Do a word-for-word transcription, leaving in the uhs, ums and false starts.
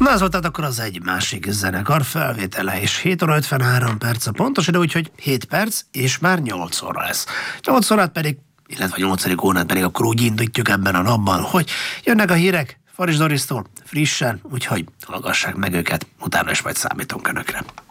Na az volt, tehát akkor az egy másik zenekar felvétele, és hét óra ötvenhárom perc a pontos idő, úgyhogy hét perc, és már nyolc óra lesz. nyolc órát pedig, illetve nyolcadik órát pedig akkor úgy indítjuk ebben a napban, hogy jönnek a hírek Faris Dorisztól frissen, úgyhogy hallgassák meg őket, utána is majd számítunk önökre.